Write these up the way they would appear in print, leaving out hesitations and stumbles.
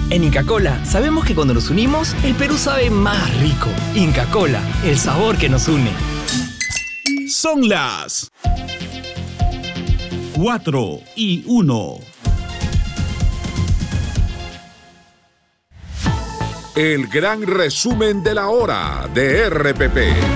En Inca Kola sabemos que cuando nos unimos, el Perú sabe más rico. Inca Kola, el sabor que nos une. Son las 4:01. El gran resumen de la hora de RPP.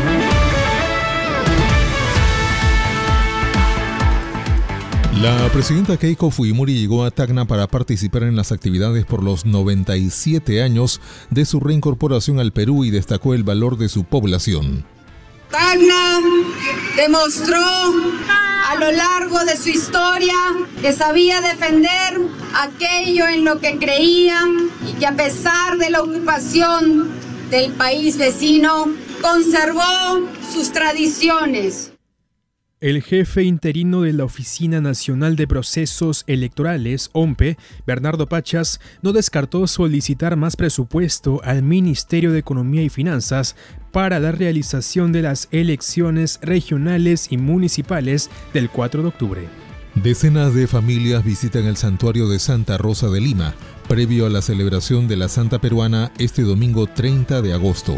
La presidenta Keiko Fujimori llegó a Tacna para participar en las actividades por los 97 años de su reincorporación al Perú y destacó el valor de su población. Tacna demostró a lo largo de su historia que sabía defender aquello en lo que creían y que a pesar de la ocupación del país vecino, conservó sus tradiciones. El jefe interino de la Oficina Nacional de Procesos Electorales, OMPE, Bernardo Pachas, no descartó solicitar más presupuesto al Ministerio de Economía y Finanzas para la realización de las elecciones regionales y municipales del 4 de octubre. Decenas de familias visitan el santuario de Santa Rosa de Lima, previo a la celebración de la Santa Peruana este domingo 30 de agosto.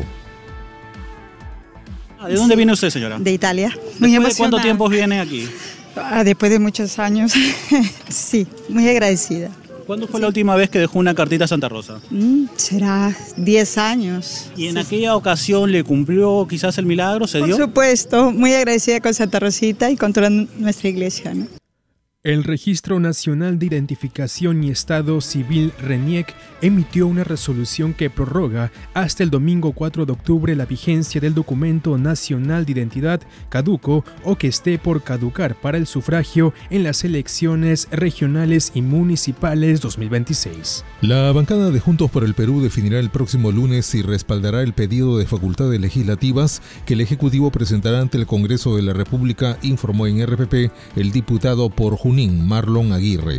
¿De dónde viene usted, señora? De Italia. Muy emocionada. ¿De cuánto tiempo viene aquí? Después de muchos años. Sí, muy agradecida. ¿Cuándo fue la última vez que dejó una cartita a Santa Rosa? Será 10 años. ¿Y en aquella ocasión le cumplió quizás el milagro? ¿Se dio? Por supuesto, muy agradecida con Santa Rosita y con toda nuestra iglesia, ¿no? El Registro Nacional de Identificación y Estado Civil, RENIEC, emitió una resolución que prorroga hasta el domingo 4 de octubre la vigencia del Documento Nacional de Identidad caduco o que esté por caducar para el sufragio en las elecciones regionales y municipales 2026. La bancada de Juntos por el Perú definirá el próximo lunes si respaldará el pedido de facultades legislativas que el Ejecutivo presentará ante el Congreso de la República, informó en RPP el diputado por Junín, Marlon Aguirre.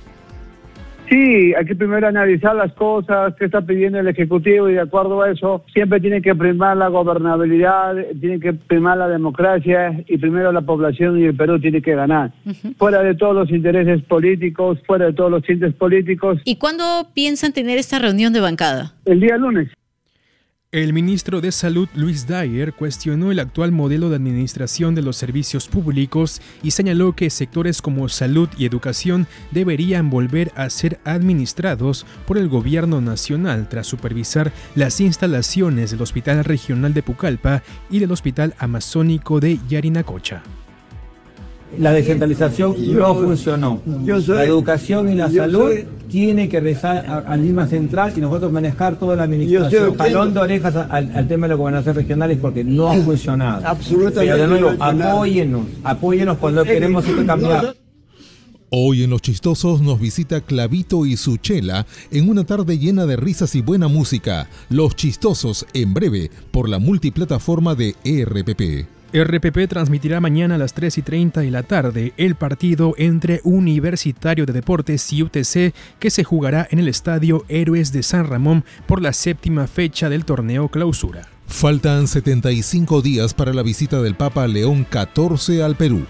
Sí, hay que primero analizar las cosas, qué está pidiendo el Ejecutivo y de acuerdo a eso siempre tiene que primar la gobernabilidad, tiene que primar la democracia y primero la población y el Perú tiene que ganar. Fuera de todos los intereses políticos, fuera de todos los tintes políticos. ¿Y cuándo piensan tener esta reunión de bancada? El día lunes. El ministro de Salud, Luis Dyer, cuestionó el actual modelo de administración de los servicios públicos y señaló que sectores como salud y educación deberían volver a ser administrados por el gobierno nacional tras supervisar las instalaciones del Hospital Regional de Pucallpa y del Hospital Amazónico de Yarinacocha. La descentralización no funcionó. La educación y la salud tiene que rezar a Lima Central y nosotros manejar toda la administración. Jalón de orejas al tema de las gobernaciones regionales porque no ha funcionado. Absolutamente. Pero de nuevo, apóyenos cuando queremos esto cambiar. Hoy en Los Chistosos nos visita Clavito y su chela en una tarde llena de risas y buena música. Los Chistosos en breve por la multiplataforma de RPP. RPP transmitirá mañana a las 3:30 de la tarde el partido entre Universitario de Deportes y UTC que se jugará en el Estadio Héroes de San Ramón por la 7ª fecha del torneo Clausura. Faltan 75 días para la visita del Papa León XIV al Perú.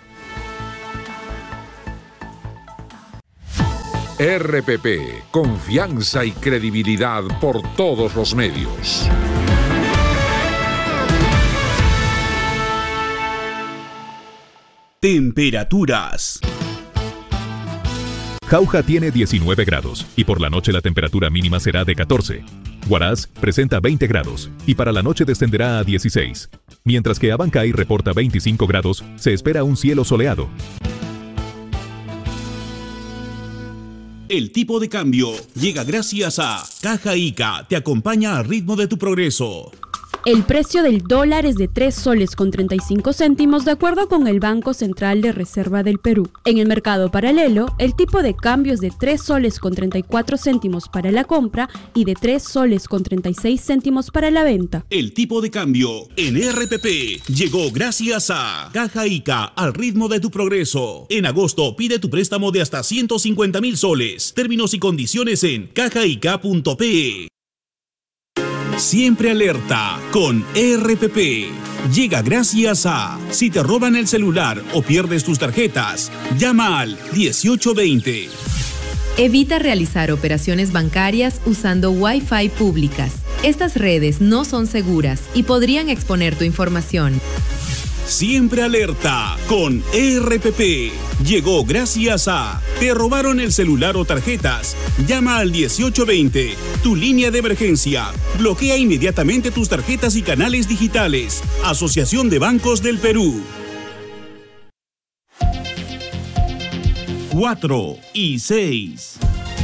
RPP, confianza y credibilidad por todos los medios. Temperaturas. Jauja tiene 19 grados y por la noche la temperatura mínima será de 14. Huaraz presenta 20 grados y para la noche descenderá a 16. Mientras que Abancay reporta 25 grados, se espera un cielo soleado. El tipo de cambio llega gracias a Caja Ica, te acompaña al ritmo de tu progreso. El precio del dólar es de 3 soles con 35 céntimos de acuerdo con el Banco Central de Reserva del Perú. En el mercado paralelo, el tipo de cambio es de 3 soles con 34 céntimos para la compra y de 3 soles con 36 céntimos para la venta. El tipo de cambio en RPP llegó gracias a Caja Ica, al ritmo de tu progreso. En agosto pide tu préstamo de hasta 150,000 soles. Términos y condiciones en cajaica.pe. Siempre alerta con RPP. Llega gracias a si te roban el celular o pierdes tus tarjetas, llama al 1820. Evita realizar operaciones bancarias usando Wi-Fi públicas. Estas redes no son seguras y podrían exponer tu información. Siempre alerta con ERPP. Llegó gracias a ¿te robaron el celular o tarjetas? Llama al 1820, tu línea de emergencia. Bloquea inmediatamente tus tarjetas y canales digitales. Asociación de Bancos del Perú. 4 y 6.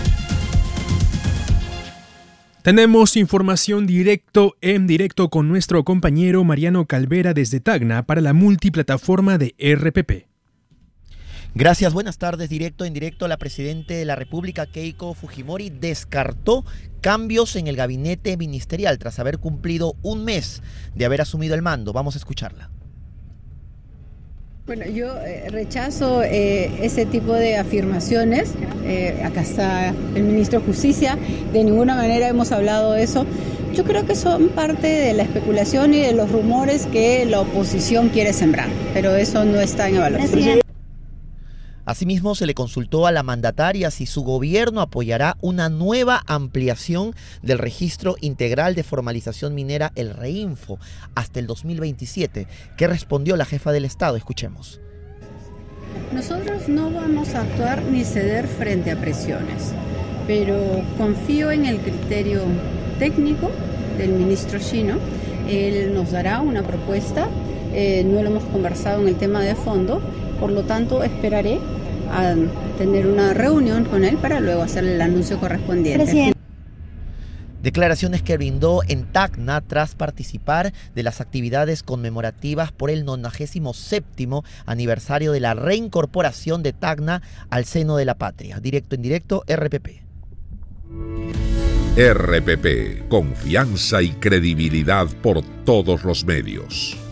Tenemos información en directo con nuestro compañero Mariano Calvera desde Tacna para la multiplataforma de RPP. Gracias, buenas tardes. En directo, la Presidenta de la República, Keiko Fujimori, descartó cambios en el gabinete ministerial tras haber cumplido un mes de haber asumido el mando. Vamos a escucharla. Bueno, yo rechazo ese tipo de afirmaciones. Acá está el ministro de Justicia. De ninguna manera hemos hablado de eso. Yo creo que son parte de la especulación y de los rumores que la oposición quiere sembrar, pero eso no está en evaluación. Asimismo, se le consultó a la mandataria si su gobierno apoyará una nueva ampliación del Registro Integral de Formalización Minera, el REINFO, hasta el 2027. ¿Qué respondió la jefa del Estado? Escuchemos. Nosotros no vamos a actuar ni ceder frente a presiones, pero confío en el criterio técnico del ministro Shino. Él nos dará una propuesta, no lo hemos conversado en el tema de fondo, por lo tanto esperaré a tener una reunión con él para luego hacer el anuncio correspondiente. Presidente. Declaraciones que brindó en Tacna tras participar de las actividades conmemorativas por el 97º aniversario de la reincorporación de Tacna al seno de la patria. En directo, RPP. RPP, confianza y credibilidad por todos los medios.